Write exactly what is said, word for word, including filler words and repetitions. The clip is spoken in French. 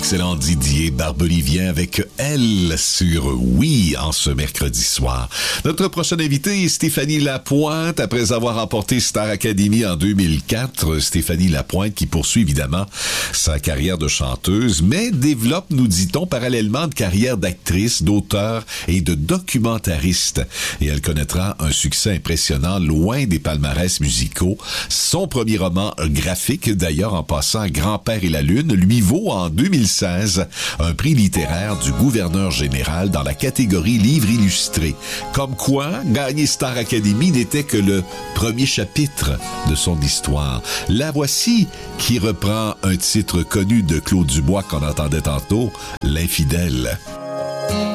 l'excellent Didier Barbelivien avec Elle sur Oui en ce mercredi soir. Notre prochaine invitée est Stéphanie Lapointe. Après avoir remporté Star Academy en deux mille quatre, Stéphanie Lapointe qui poursuit évidemment sa carrière de chanteuse, mais développe, nous dit-on, parallèlement une carrière d'actrice, d'auteur et de documentariste. Et elle connaîtra un succès impressionnant loin des palmarès musicaux. Son premier roman graphique, d'ailleurs en passant Grand-père et la lune, lui vaut en deux mille seize un prix littéraire du gouverneur général dans la catégorie livre illustré. Comme quoi, gagner Star Academy n'était que le premier chapitre de son histoire. La voici qui reprend un titre connu de Claude Dubois qu'on entendait tantôt, L'Infidèle.